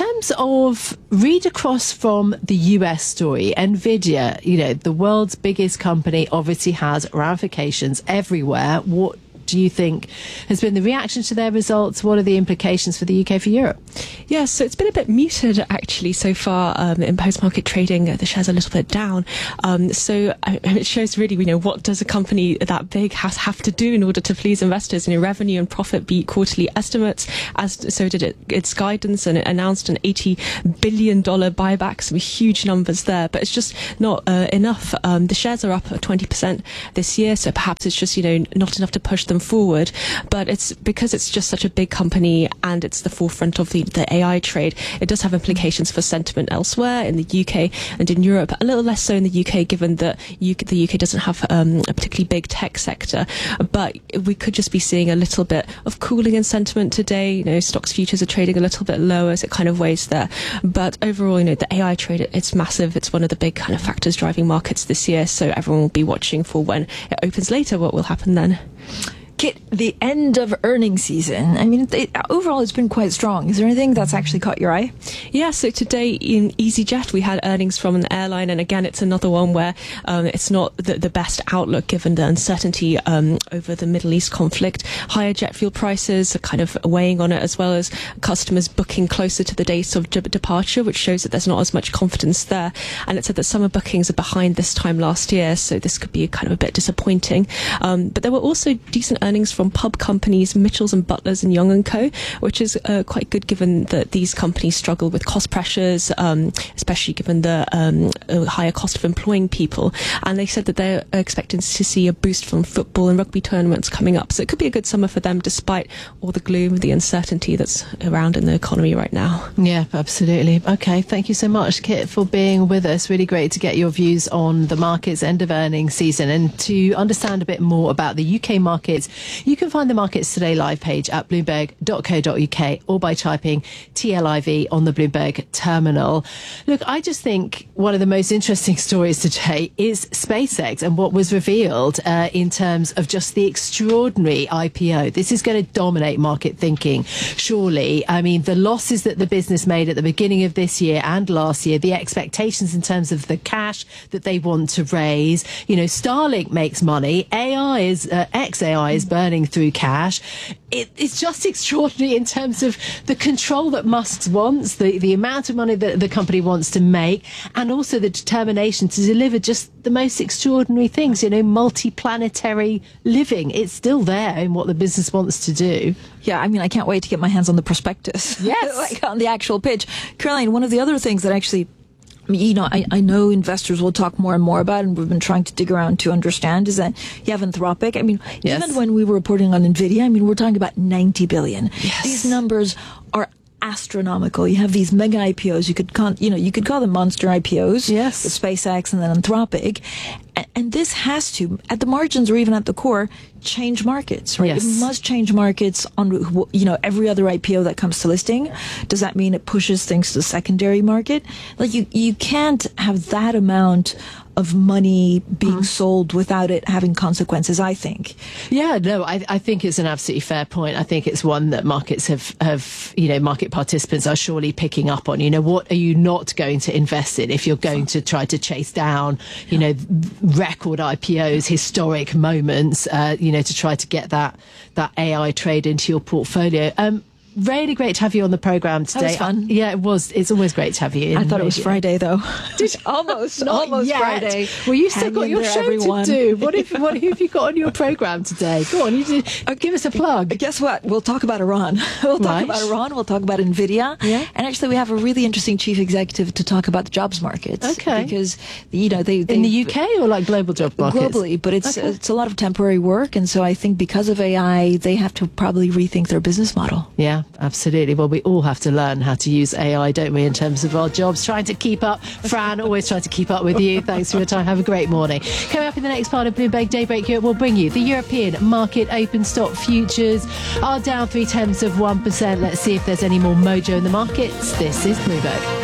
terms of read across from the U S story, Nvidia, you know, the world's biggest company, obviously has ramifications everywhere. What do you think has been the reaction to their results? What are the implications for the U K, for Europe? Yeah, so it's been a bit muted actually so far um, in post-market trading. The shares are a little bit down. Um, so uh, it shows really, you know, what does a company that big has have to do in order to please investors? You know, revenue and profit beat quarterly estimates, as so did it, its guidance, and it announced an eighty billion dollars buyback. Some huge numbers there, but it's just not uh, enough. Um, the shares are up twenty percent this year, so perhaps it's just, you know, not enough to push them forward. But it's because it's just such a big company and it's the forefront of the, the A I trade, it does have implications for sentiment elsewhere in the U K and in Europe. A little less so in the U K, given that U K, the U K doesn't have um, a particularly big tech sector. But we could just be seeing a little bit of cooling in sentiment today. You know, stocks futures are trading a little bit lower as it kind of weighs there. But overall, you know, the A I trade, it's massive. It's one of the big kind of factors driving markets this year. So everyone will be watching for when it opens later what will happen then. Kit, the end of earnings season, I mean, it, overall it's been quite strong. Is there anything that's actually caught your eye? Yeah, so today in EasyJet we had earnings from an airline, and again it's another one where um, it's not the, the best outlook given the uncertainty um, over the Middle East conflict. Higher jet fuel prices are kind of weighing on it, as well as customers booking closer to the dates of de- departure, which shows that there's not as much confidence there. And it said that summer bookings are behind this time last year, so this could be kind of a bit disappointing. Um, but there were also decent earnings from pub companies Mitchells and Butlers and Young and Co, which is uh, quite good given that these companies struggle with cost pressures, um, especially given the um, uh, higher cost of employing people. And they said that they're expecting to see a boost from football and rugby tournaments coming up. So it could be a good summer for them, despite all the gloom, the uncertainty that's around in the economy right now. Yeah, absolutely. Okay, thank you so much, Kit, for being with us. Really great to get your views on the markets, end of earnings season, and to understand a bit more about the U K markets. You can find the Markets Today live page at bloomberg dot co dot uk or by typing T L I V on the Bloomberg terminal. Look, I just think one of the most interesting stories today is SpaceX and what was revealed uh, in terms of just the extraordinary I P O. This is going to dominate market thinking, surely. I mean, the losses that the business made at the beginning of this year and last year, the expectations in terms of the cash that they want to raise. You know, Starlink makes money. A I is, uh, X A I is burning through cash. It, it's just extraordinary in terms of the control that Musk wants, the, the amount of money that the company wants to make, and also the determination to deliver just the most extraordinary things, you know, multi-planetary living. It's still there in what the business wants to do. Yeah, I mean, I can't wait to get my hands on the prospectus. Yes. Like on the actual pitch. Caroline, one of the other things that actually, you know, I, I know investors will talk more and more about, and we've been trying to dig around to understand, is that you have Anthropic. I mean, yes. Even when we were reporting on NVIDIA, I mean, we're talking about ninety billion. Yes. These numbers are astronomical. You have these mega I P Os. You could, con- you know, you could call them monster I P Os. Yes. With SpaceX and then Anthropic. And, and this has to, at the margins or even at the core, change markets, right? Yes. It must change markets on, you know, every other I P O that comes to listing. Does that mean it pushes things to the secondary market? Like, you, you can't have that amount of money being mm. sold without it having consequences, I think. Yeah, no, I, I think it's an absolutely fair point. I think it's one that markets have, have, you know, market participants are surely picking up on. You know, what are you not going to invest in if you're going to try to chase down, you know, record I P Os, historic moments, uh, you know, to try to get that, that A I trade into your portfolio. Um, Really great to have you on the programme today. That was fun. Uh, yeah, it was. It's always great to have you in. I thought radio. it was Friday, though. almost, Not almost yet. Friday. Well, you've still Hang got in your there, show everyone. to do. What have, what have you got on your programme today? Go on, you do, uh, give us a plug. Guess what? We'll talk about Iran. We'll talk Right. about Iran. We'll talk about NVIDIA. Yeah. And actually, we have a really interesting chief executive to talk about the jobs markets. Okay. Because, you know, they... they in the U K or like global job markets? Globally, but it's Okay. it's a lot of temporary work. And so I think because of A I, they have to probably rethink their business model. Yeah, absolutely. Well, we all have to learn how to use A I, don't we, in terms of our jobs, trying to keep up. Fran, always trying to keep up with you. Thanks for your time. Have a great morning. Coming up in the next part of Bloomberg Daybreak Europe, we'll bring you the European market open stock futures are down three tenths of one percent. Let's see if there's any more mojo in the markets. This is Bloomberg.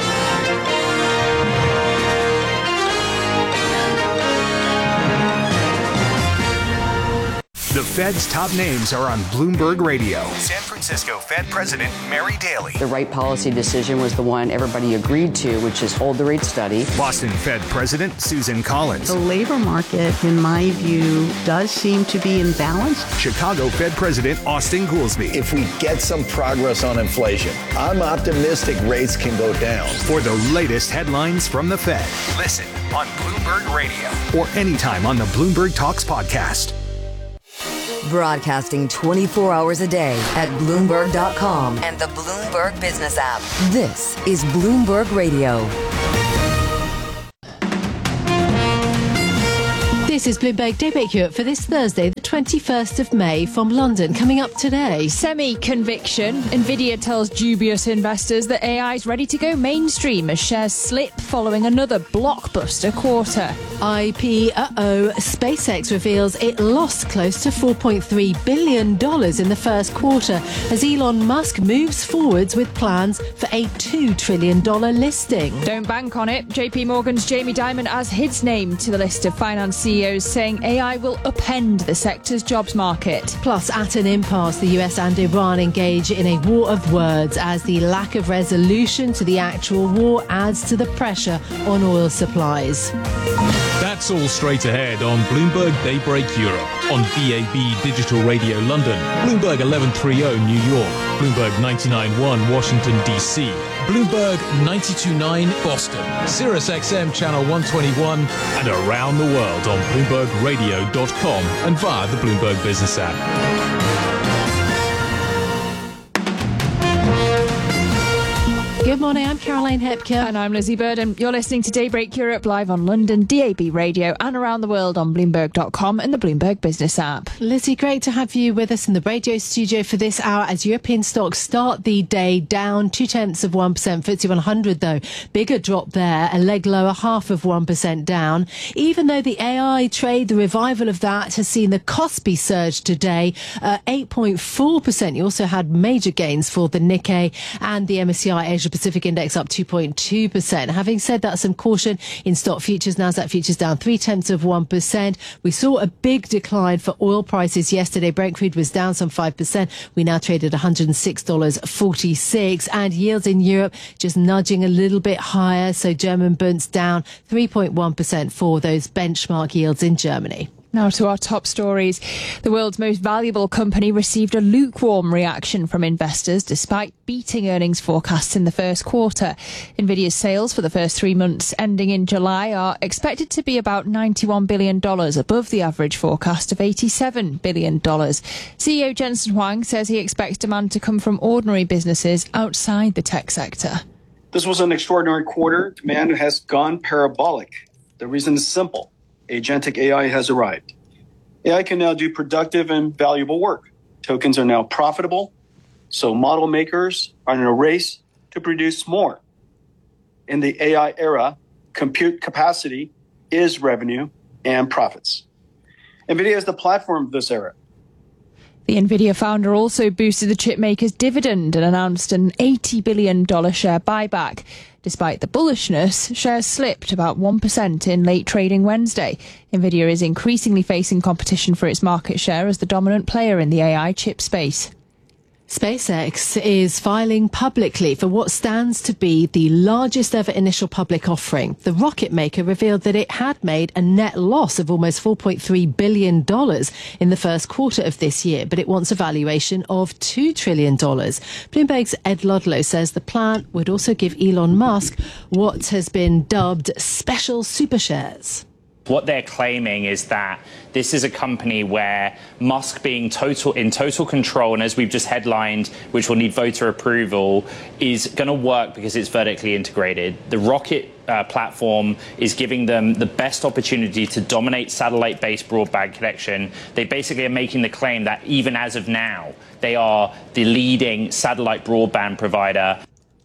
The Fed's top names are on Bloomberg Radio. San Francisco Fed President Mary Daly. The right policy decision was the one everybody agreed to, which is hold the rate steady. Boston Fed President Susan Collins. The labor market, in my view, does seem to be imbalanced. Chicago Fed President Austin Goolsbee. If we get some progress on inflation, I'm optimistic rates can go down. For the latest headlines from the Fed, listen on Bloomberg Radio or anytime on the Bloomberg Talks podcast. Broadcasting twenty-four hours a day at Bloomberg dot com and the Bloomberg Business app. This is Bloomberg Radio. This is Bloomberg Daybreak Europe for this Thursday, the twenty-first of May, from London. Coming up today. Semi-conviction. Nvidia tells dubious investors that A I is ready to go mainstream as shares slip following another blockbuster quarter. I P, uh-oh, SpaceX reveals it lost close to four point three billion dollars in the first quarter as Elon Musk moves forwards with plans for a two trillion dollars listing. Don't bank on it. J P Morgan's Jamie Dimon adds his name to the list of finance C E Os, saying A I will upend the sector's jobs market. Plus, at an impasse, the U S and Iran engage in a war of words as the lack of resolution to the actual war adds to the pressure on oil supplies. That's all straight ahead on Bloomberg Daybreak Europe, on B A B Digital Radio London, Bloomberg eleven thirty New York, Bloomberg ninety-nine point one Washington, D C, Bloomberg ninety-two point nine Boston, Sirius X M Channel one twenty-one, and around the world on Bloomberg Radio dot com and via the Bloomberg Business app. Good morning, I'm Caroline Hepker. And I'm Lizzie Burden. You're listening to Daybreak Europe live on London, D A B Radio, and around the world on Bloomberg dot com and the Bloomberg Business app. Lizzie, great to have you with us in the radio studio for this hour as European stocks start the day down two-tenths of one percent. F T S E one hundred, though, bigger drop there, a leg lower, half of one percent down. Even though the A I trade, the revival of that, has seen the Kospi surge today, uh, eight point four percent. You also had major gains for the Nikkei and the M S C I Asia Pacific Index up two point two percent. Having said that, some caution in stock futures. Nasdaq futures down three tenths of one percent. We saw a big decline for oil prices yesterday. Brent crude was down some five percent. We now trade at one hundred six dollars forty-six. And yields in Europe just nudging a little bit higher. So German Bunds down three point one percent for those benchmark yields in Germany. Now to our top stories. The world's most valuable company received a lukewarm reaction from investors despite beating earnings forecasts in the first quarter. Nvidia's sales for the first three months ending in July are expected to be about ninety-one billion dollars, above the average forecast of eighty-seven billion dollars. C E O Jensen Huang says he expects demand to come from ordinary businesses outside the tech sector. This was an extraordinary quarter. Demand has gone parabolic. The reason is simple. Agentic A I has arrived. A I can now do productive and valuable work. Tokens are now profitable, so model makers are in a race to produce more. In the A I era, compute capacity is revenue and profits. NVIDIA is the platform of this era. The Nvidia founder also boosted the chipmaker's dividend and announced an eighty billion dollars share buyback. Despite the bullishness, shares slipped about one percent in late trading Wednesday. Nvidia is increasingly facing competition for its market share as the dominant player in the A I chip space. SpaceX is filing publicly for what stands to be the largest ever initial public offering. The rocket maker revealed that it had made a net loss of almost four point three billion dollars in the first quarter of this year, but it wants a valuation of two trillion dollars. Bloomberg's Ed Ludlow says the plan would also give Elon Musk what has been dubbed special super shares. What they're claiming is that this is a company where Musk being total in total control, and as we've just headlined, which will need voter approval, is going to work because it's vertically integrated. The rocket uh, platform is giving them the best opportunity to dominate satellite-based broadband connection. They basically are making the claim that even as of now, they are the leading satellite broadband provider.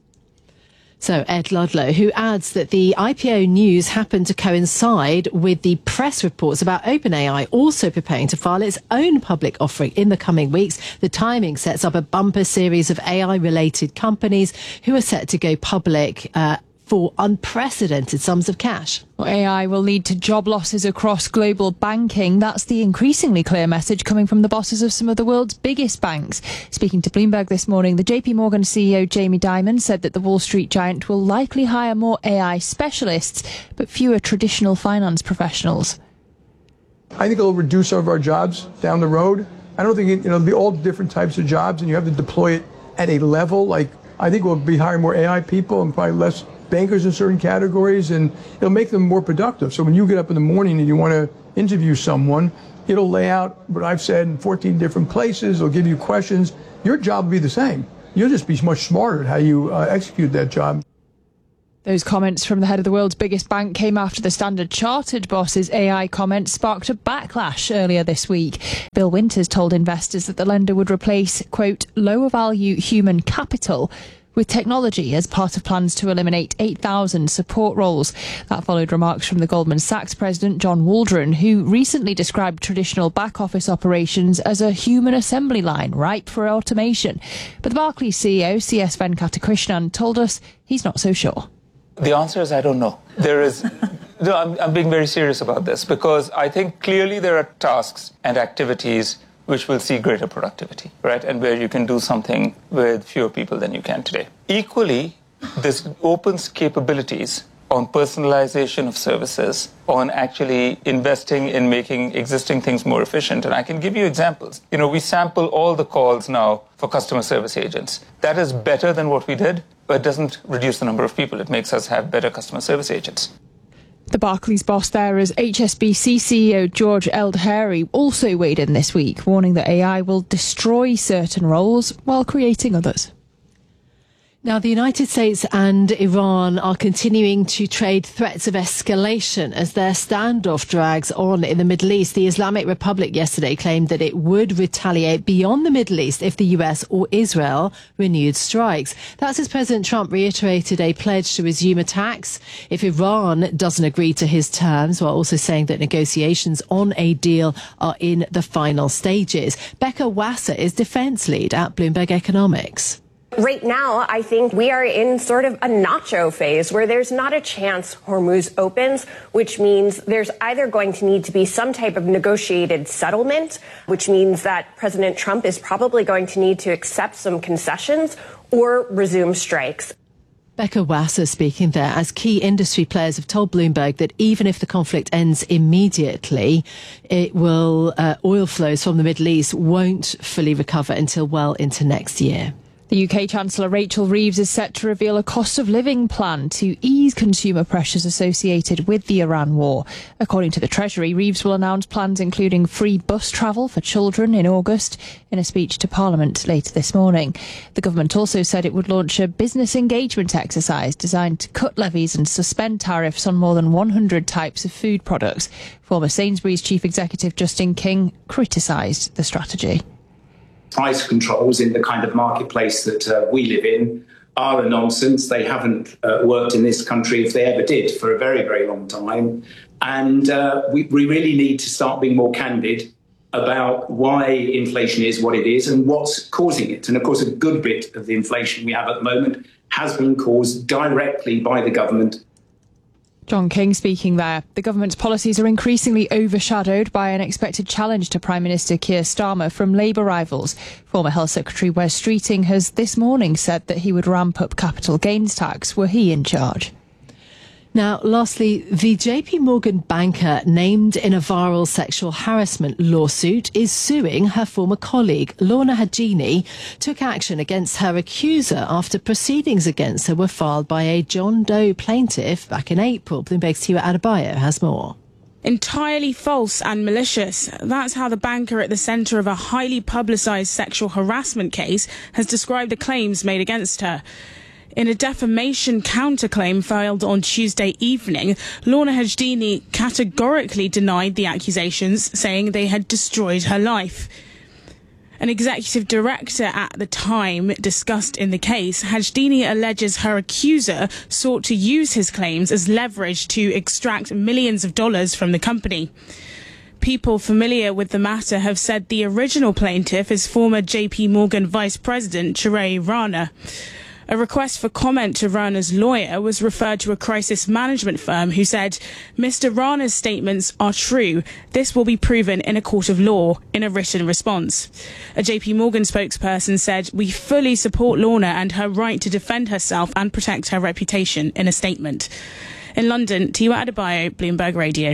So Ed Ludlow, who adds that the I P O news happened to coincide with the press reports about OpenAI also preparing to file its own public offering in the coming weeks. The timing sets up a bumper series of A I-related companies who are set to go public uh, for unprecedented sums of cash. Well, A I will lead to job losses across global banking. That's the increasingly clear message coming from the bosses of some of the world's biggest banks. Speaking to Bloomberg this morning, the J P Morgan C E O Jamie Dimon said that the Wall Street giant will likely hire more A I specialists, but fewer traditional finance professionals. I think it'll reduce some of our jobs down the road. I don't think it, you know, it'll be all different types of jobs, and you have to deploy it at a level. Like, I think we'll be hiring more A I people and probably less bankers in certain categories, and it'll make them more productive. So when you get up in the morning and you want to interview someone, it'll lay out what I've said in fourteen different places. It'll give you questions. Your job will be the same. You'll just be much smarter at how you uh, execute that job. Those comments from the head of the world's biggest bank came after the Standard Chartered boss's A I comments sparked a backlash earlier this week. Bill Winters told investors that the lender would replace, quote, lower value human capital with technology as part of plans to eliminate eight thousand support roles. That followed remarks from the Goldman Sachs president, John Waldron, who recently described traditional back office operations as a human assembly line ripe for automation. But the Barclays C E O, C S Venkatakrishnan, told us he's not so sure. The answer is I don't know. There is, no, I'm, I'm being very serious about this because I think clearly there are tasks and activities which will see greater productivity, right? And where you can do something with fewer people than you can today. Equally, this opens capabilities on personalization of services, on actually investing in making existing things more efficient. And I can give you examples. You know, we sample all the calls now for customer service agents. That is better than what we did, but it doesn't reduce the number of people. It makes us have better customer service agents. The Barclays boss there is H S B C C E O George Eldhary also weighed in this week, warning that A I will destroy certain roles while creating others. Now, the United States and Iran are continuing to trade threats of escalation as their standoff drags on in the Middle East. The Islamic Republic yesterday claimed that it would retaliate beyond the Middle East if the U S or Israel renewed strikes. That's as President Trump reiterated a pledge to resume attacks if Iran doesn't agree to his terms, while also saying that negotiations on a deal are in the final stages. Becca Wasser is defense lead at Bloomberg Economics. Right now, I think we are in sort of a nacho phase where there's not a chance Hormuz opens, which means there's either going to need to be some type of negotiated settlement, which means that President Trump is probably going to need to accept some concessions or resume strikes. Becca Wasser speaking there, as key industry players have told Bloomberg that even if the conflict ends immediately, it will uh, oil flows from the Middle East won't fully recover until well into next year. The U K Chancellor Rachel Reeves is set to reveal a cost of living plan to ease consumer pressures associated with the Iran war. According to the Treasury, Reeves will announce plans including free bus travel for children in August in a speech to Parliament later this morning. The government also said it would launch a business engagement exercise designed to cut levies and suspend tariffs on more than one hundred types of food products. Former Sainsbury's chief executive Justin King criticised the strategy. Price controls in the kind of marketplace that uh, we live in are a nonsense. They haven't uh, worked in this country, if they ever did, for a very, very long time. And uh, we, we really need to start being more candid about why inflation is what it is and what's causing it. And of course, a good bit of the inflation we have at the moment has been caused directly by the government. John King speaking there. The government's policies are increasingly overshadowed by an expected challenge to Prime Minister Keir Starmer from Labour rivals. Former Health Secretary Wes Streeting has this morning said that he would ramp up capital gains tax were he in charge. Now, lastly, the J P Morgan banker named in a viral sexual harassment lawsuit is suing her former colleague. Lorna Hajini took action against her accuser after proceedings against her were filed by a John Doe plaintiff back in April. Bloomberg's Tua Adebayo has more. Entirely false and malicious. That's how the banker at the centre of a highly publicised sexual harassment case has described the claims made against her. In a defamation counterclaim filed on Tuesday evening, Lorna Hajini categorically denied the accusations, saying they had destroyed her life. An executive director at the time discussed in the case, Hajini alleges her accuser sought to use his claims as leverage to extract millions of dollars from the company. People familiar with the matter have said the original plaintiff is former J P Morgan Vice President Chirag Rana. A request for comment to Rana's lawyer was referred to a crisis management firm who said, Mister Rana's statements are true. This will be proven in a court of law in a written response. A J P Morgan spokesperson said, we fully support Lorna and her right to defend herself and protect her reputation in a statement. In London, Tiwa Adebayo, Bloomberg Radio.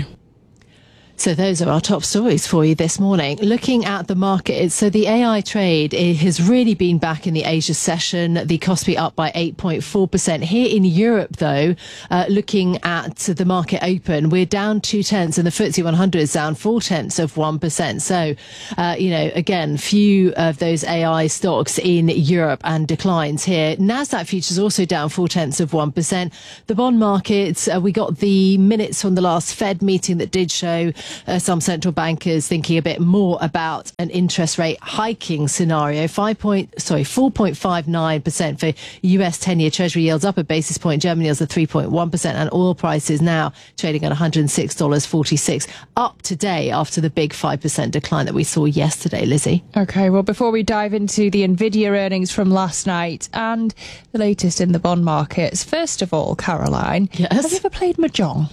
So those are our top stories for you this morning. Looking at the markets, so the A I trade it has really been back in the Asia session. The Kospi up by eight point four percent. Here in Europe, though, uh, looking at the market open, we're down two tenths and the F T S E one hundred is down four tenths of one percent. So, uh, you know, again, few of those A I stocks in Europe and declines here. Nasdaq futures also down four tenths of one percent. The bond markets, uh, we got the minutes from the last Fed meeting that did show Uh, some central bankers thinking a bit more about an interest rate hiking scenario. Five point, sorry, four point five nine percent for U S ten-year Treasury yields up a basis point. German yields are three point one percent, and oil prices now trading at one hundred six dollars forty-six, up today after the big five percent decline that we saw yesterday. Lizzie. Okay, well, before we dive into the Nvidia earnings from last night and the latest in the bond markets, first of all, Caroline, yes? Have you ever played Mahjong?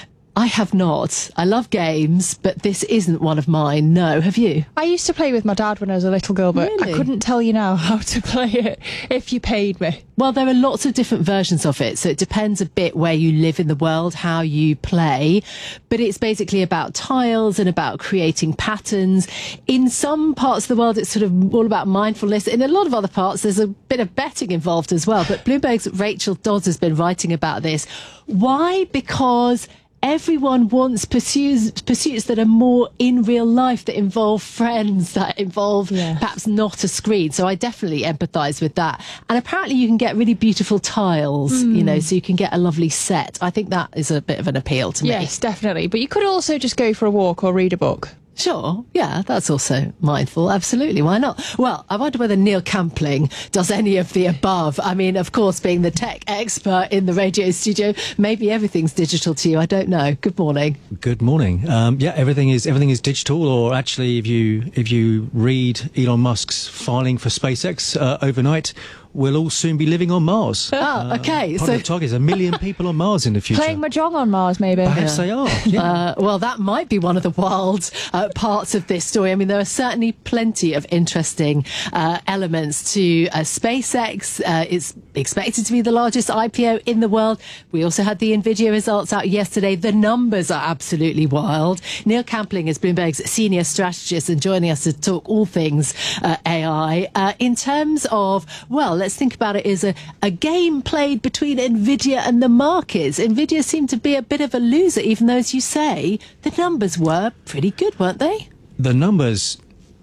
I have not. I love games, but this isn't one of mine. No, have you? I used to play with my dad when I was a little girl, but Really? I couldn't tell you now how to play it if you paid me. Well, there are lots of different versions of it, so it depends a bit where you live in the world, how you play. But it's basically about tiles and about creating patterns. In some parts of the world, it's sort of all about mindfulness. In a lot of other parts, there's a bit of betting involved as well. But Bloomberg's Rachel Dodds has been writing about this. Why? Because everyone wants pursues, pursuits that are more in real life, that involve friends, that involve yes. perhaps not a screen. So I definitely empathise with that. And apparently you can get really beautiful tiles, mm. you know, so you can get a lovely set. I think that is a bit of an appeal to me. Yes, definitely. But you could also just go for a walk or read a book. Sure, yeah, that's also mindful. Absolutely, why not? Well, I wonder whether Neil Campling does any of the above. I mean, of course, being the tech expert in the radio studio, maybe everything's digital to you. I don't know. Good morning. Good morning. Um, yeah, everything is everything is digital. Or actually, if you if you read Elon Musk's filing for SpaceX uh, overnight, we'll all soon be living on Mars. Oh, okay. Uh, so target is a million people on Mars in the future. Playing Mahjong on Mars, maybe. Perhaps yeah. they are. Yeah. Uh, well, that might be one of the wild uh, parts of this story. I mean, there are certainly plenty of interesting uh, elements to uh, SpaceX. Uh, it's expected to be the largest I P O in the world. We also had the Nvidia results out yesterday. The numbers are absolutely wild. Neil Campling is Bloomberg's senior strategist and joining us to talk all things uh, A I. Uh, in terms of, well, let's think about it as a, a game played between Nvidia and the markets. Nvidia seemed to be a bit of a loser, even though, as you say, the numbers were pretty good, weren't they? The numbers,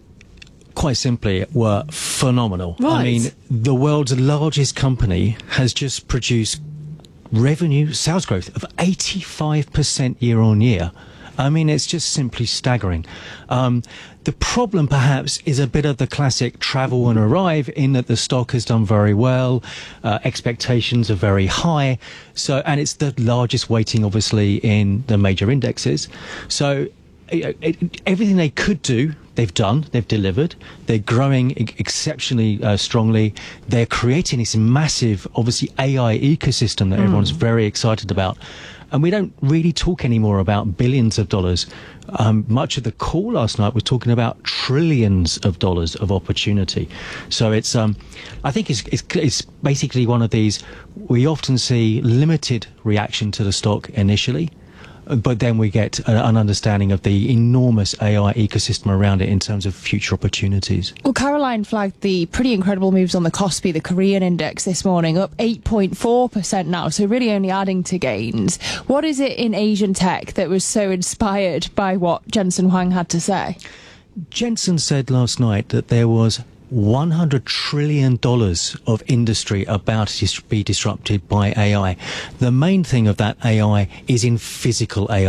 quite simply, were phenomenal. Right. I mean, the world's largest company has just produced revenue sales growth of eighty-five percent year on year. I mean, it's just simply staggering. Um, the problem, perhaps, is a bit of the classic travel and arrive, in that the stock has done very well, uh, expectations are very high, so and it's the largest weighting, obviously, in the major indexes. So it, it, everything they could do, they've done, they've delivered. They're growing e- exceptionally uh, strongly. They're creating this massive, obviously, A I ecosystem that mm. everyone's very excited about. And we don't really talk anymore about billions of dollars. Um, much of the call last night was talking about trillions of dollars of opportunity. So it's, um, I think it's, it's, it's basically one of these, we often see limited reaction to the stock initially, but then we get an understanding of the enormous A I ecosystem around it in terms of future opportunities. Well, Caroline flagged the pretty incredible moves on the Kospi, the Korean index, this morning, up eight point four percent now, so really only adding to gains. What is it in Asian tech that was so inspired by what Jensen Huang had to say? Jensen said last night that there was one hundred trillion dollars of industry about to be disrupted by A I. The main thing of that A I is in physical A I,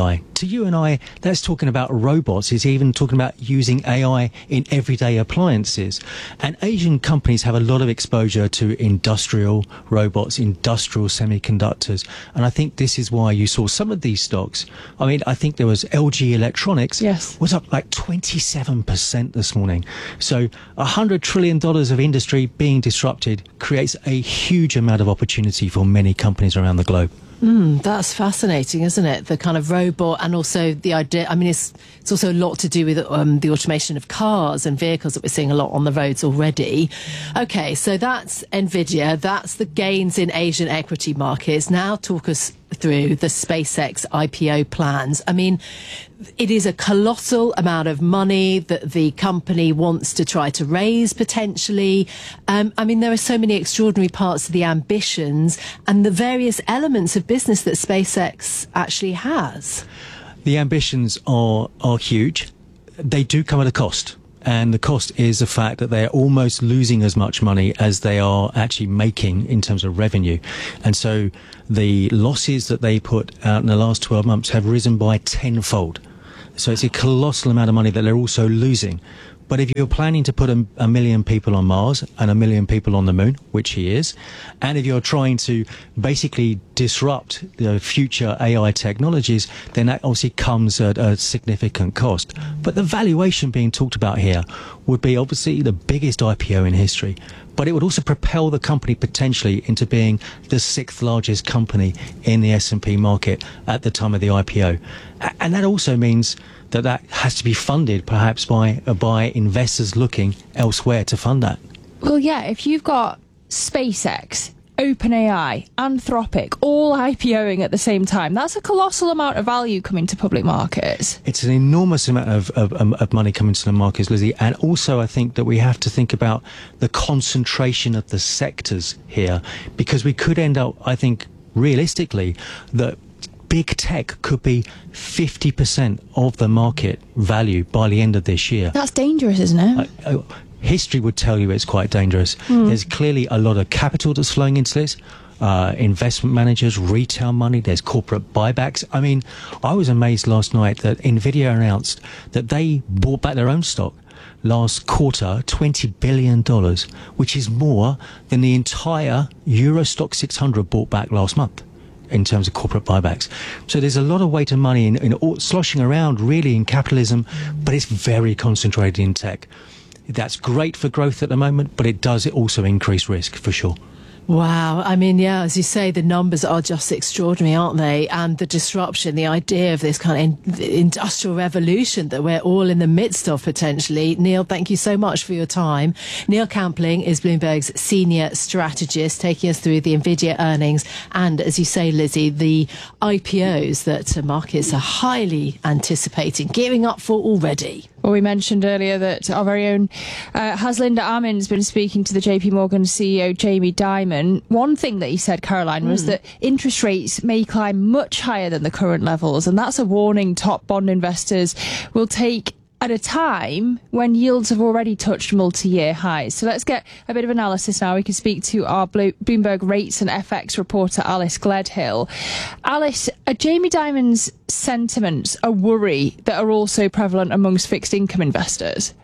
to you and I, that's talking about robots. It's even talking about using A I in everyday appliances. And Asian companies have a lot of exposure to industrial robots, industrial semiconductors. And I think this is why you saw some of these stocks. I mean, I think there was L G Electronics yes. was up like twenty-seven percent this morning. So one hundred trillion dollars of industry being disrupted creates a huge amount of opportunity for many companies around the globe. Mm, that's fascinating, isn't it? The kind of robot, and also the idea. I mean, it's it's also a lot to do with um, the automation of cars and vehicles that we're seeing a lot on the roads already. Okay, so that's Nvidia. That's the gains in Asian equity markets. Now talk us through the SpaceX I P O plans. I mean, it is a colossal amount of money that the company wants to try to raise potentially. Um, I mean, there are so many extraordinary parts to the ambitions and the various elements of business that SpaceX actually has. The ambitions are, are huge. They do come at a cost. And the cost is the fact that they're almost losing as much money as they are actually making in terms of revenue. And so the losses that they put out in the last twelve months have risen by tenfold. So it's a colossal amount of money that they're also losing. But if you're planning to put a, a million people on Mars and a million people on the moon, which he is, and if you're trying to basically disrupt the future A I technologies, then that obviously comes at a significant cost. But the valuation being talked about here would be obviously the biggest I P O in history. But it would also propel the company potentially into being the sixth largest company in the S and P market at the time of the I P O. And that also means that that has to be funded perhaps by uh, by investors looking elsewhere to fund that. Well, yeah, if you've got SpaceX, OpenAI, Anthropic, all IPOing at the same time, that's a colossal amount of value coming to public markets. It's an enormous amount of, of, of money coming to the markets, Lizzie. And also I think that we have to think about the concentration of the sectors here, because we could end up, I think, realistically, that big tech could be fifty percent of the market value by the end of this year. That's dangerous, isn't it? Uh, uh, history would tell you it's quite dangerous. Mm. There's clearly a lot of capital that's flowing into this. Uh, investment managers, retail money, there's corporate buybacks. I mean, I was amazed last night that Nvidia announced that they bought back their own stock last quarter, twenty billion dollars, which is more than the entire Euro Stock six hundred bought back last month in terms of corporate buybacks. So there's a lot of weight of money in, in all, sloshing around really in capitalism, but it's very concentrated in tech. That's great for growth at the moment, but it does also increase risk for sure. Wow. I mean, yeah, as you say, the numbers are just extraordinary, aren't they? And the disruption, the idea of this kind of in- industrial revolution that we're all in the midst of potentially. Neil, thank you so much for your time. Neil Campling is Bloomberg's senior strategist, taking us through the Nvidia earnings and, as you say, Lizzie, the I P Os that markets are highly anticipating, gearing up for already. Well, we mentioned earlier that our very own uh, Haslinda Amin's been speaking to the J P Morgan C E O, Jamie Dimon. One thing that he said, Caroline, was mm. that interest rates may climb much higher than the current levels. And that's a warning top bond investors will take at a time when yields have already touched multi-year highs. So let's get a bit of analysis now. We can speak to our Bloomberg rates and F X reporter, Alice Gledhill. Alice, are Jamie Dimon's sentiments a worry that are also prevalent amongst fixed income investors?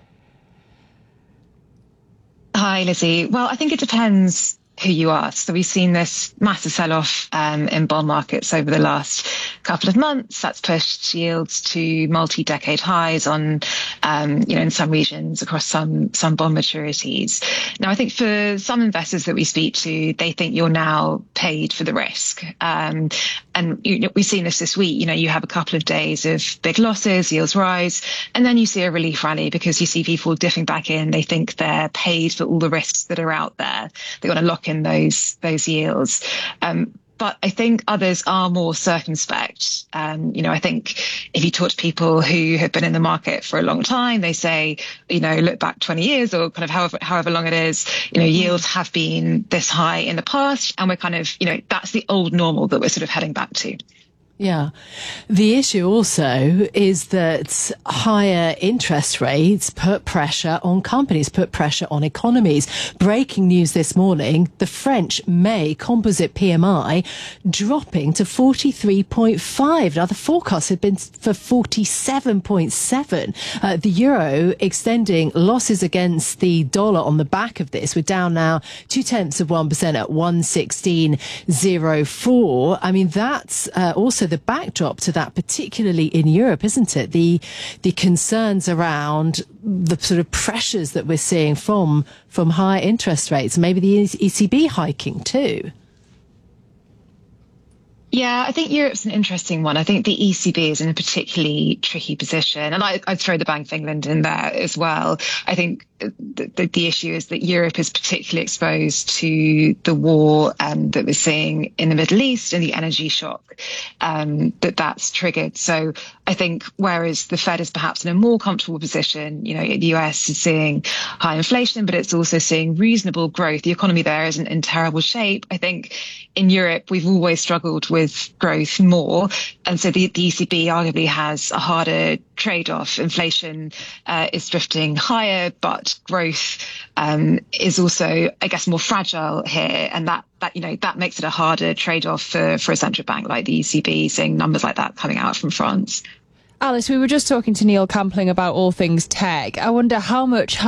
Hi, Lizzie. Well, I think it depends who you ask. So we've seen this massive sell-off um, in bond markets over the last couple of months. That's pushed yields to multi-decade highs on, um, you know, in some regions across some some bond maturities. Now, I think for some investors that we speak to, they think you're now paid for the risk. Um, and you know, we've seen this this week. You know, you have a couple of days of big losses, yields rise, and then you see a relief rally because you see people dipping back in. They think they're paid for all the risks that are out there. They want to lock in those those yields. Um, but I think others are more circumspect. Um, you know, I think if you talk to people who have been in the market for a long time, they say, you know, look back twenty years or kind of however however long it is, you know, yields have been this high in the past, and we're kind of, you know, that's the old normal that we're sort of heading back to. Yeah. The issue also is that higher interest rates put pressure on companies, put pressure on economies. Breaking news this morning, the French May composite P M I dropping to forty-three point five. Now, the forecast had been for forty-seven point seven. Uh, the euro extending losses against the dollar on the back of this. We're down now two tenths of one percent at one sixteen oh four. I mean, that's uh, also the backdrop to that, particularly in Europe, isn't it? The the concerns around the sort of pressures that we're seeing from from higher interest rates, maybe the E C B hiking too. Yeah, I think Europe's an interesting one. I think the E C B is in a particularly tricky position, and I, I'd throw the Bank of England in there as well. I think the, the, the issue is that Europe is particularly exposed to the war um, that we're seeing in the Middle East and the energy shock um, that that's triggered. So I think whereas the Fed is perhaps in a more comfortable position, you know, the U S is seeing high inflation, but it's also seeing reasonable growth. The economy there isn't in terrible shape. I think in Europe, we've always struggled with growth more. And so the, the E C B arguably has a harder trade-off. Inflation uh, is drifting higher, but growth um, is also, I guess, more fragile here. And that, that, you know, that makes it a harder trade-off for, for a central bank like the E C B, seeing numbers like that coming out from France. Alice, we were just talking to Neil Campling about all things tech. I wonder how much